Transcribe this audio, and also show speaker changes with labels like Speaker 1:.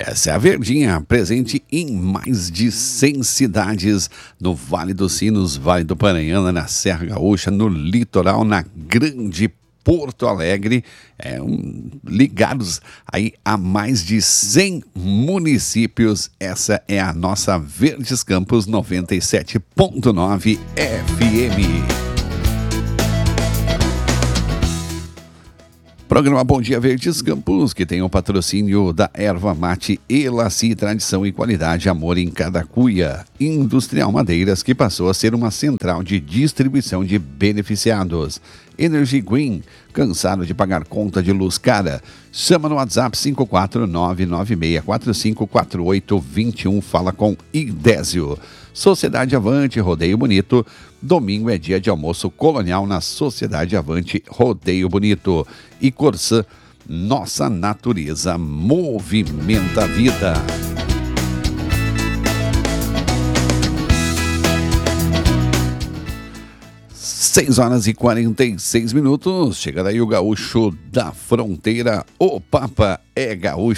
Speaker 1: Essa é a Verdinha, presente em mais de 100 cidades, no Vale dos Sinos, Vale do Paranhana, na Serra Gaúcha, no litoral, na Grande Porto Alegre, ligados aí a mais de 100 municípios. Essa é a nossa Verdes Campos 97.9 FM. Programa Bom Dia Verdes Campos, que tem o patrocínio da Erva Mate, Elaci, tradição e qualidade, amor em cada cuia. Industrial Madeiras, que passou a ser uma central de distribuição de beneficiados. Energy Green, cansado de pagar conta de luz cara? Chama no WhatsApp 54996454821, fala com Idésio. Sociedade Avante, Rodeio Bonito. Domingo é dia de almoço colonial na Sociedade Avante, Rodeio Bonito. E Corsã, nossa natureza movimenta a vida. 6h46. Chega daí o gaúcho da fronteira. O Papa é gaúcho.